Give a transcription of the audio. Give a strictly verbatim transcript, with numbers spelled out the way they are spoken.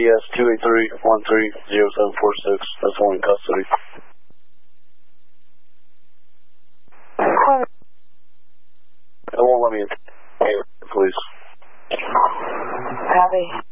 D S two eight three one three zero seven four six. That's one in custody. It won't let me in. Please. Copy.